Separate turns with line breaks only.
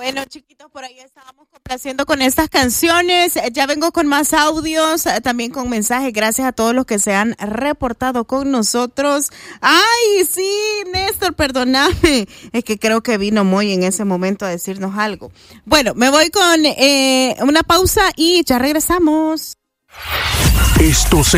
Bueno, chiquitos, por ahí estábamos complaciendo con estas canciones. Ya vengo con más audios, también con mensajes. Gracias a todos los que se han reportado con nosotros. Ay, sí, Néstor, perdóname. Es que creo que vino Moy en ese momento a decirnos algo. Bueno, me voy con una pausa y ya regresamos.
Esto se